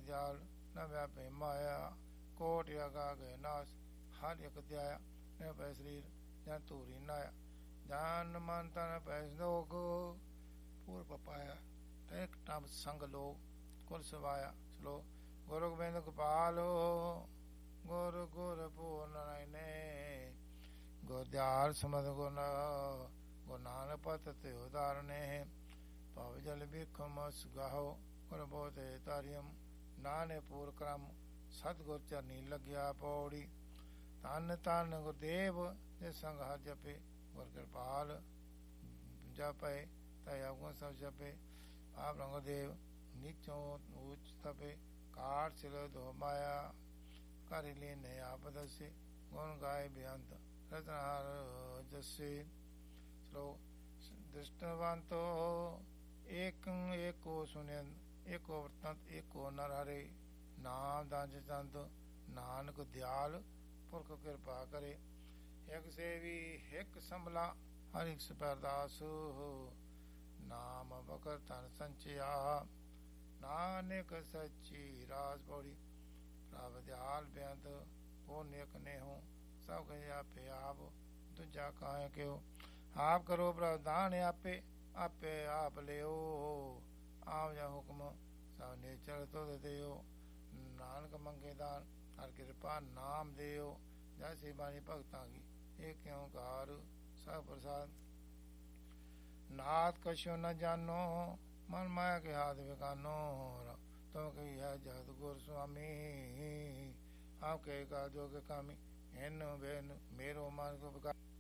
जाल न व्यापे माया कोट यगा गए नाश हर एक त्याया न पै शरीर जन तूरी नाया जान मन तन पै संदोख पूर पपाया तैक टम संग लोग कुल सवाया चलो गुरु गोबिंद गोपाल गुरु गुर पूर्ण ने गुर दयाल समद गुण गुरु नानक पत ते उदारणे भव जल बिखम सुगाहो गुर बोधे तारियम नाने पूर क्रम सतगुर चरनी लग्या पौड़ी तन तन गुरदेव जे संग हर जपे गुर कृपाल जपे तय अवगुण सब जपे आप रंगदेव नीचों ऊंच तपे काट सिल दो माया कर लेने आप दसे गुण गाय बेअंत रतनहार जसे श्लोक दृष्टवंतो एक एको सुनयन एको वर्तंत एको नर हरे नाम दांज चंद नानक दयाल पुरख कृपा करे एक सेवी एक संभला हर एक सपरदास नाम बकर तन संचया नानक सच्ची राज पौड़ी प्रभ दयाल बेअंत वो नेक ने हो सब कहे आपे आप दूजा कहे क्यों आप करो प्रधान आपे आपे आप लियो आप जा हुक्म सब नेचर तो देयो नानक मंगे दान हर कृपा नाम देयो जैसे बानी भगतां की एक ओंकार सब प्रसाद नाथ कछु न जानो मन माया के हाथ बेगानो तुम कही है जगत गुर स्वामी आप कहे का जो के कामी हेन बेन मेरो मन को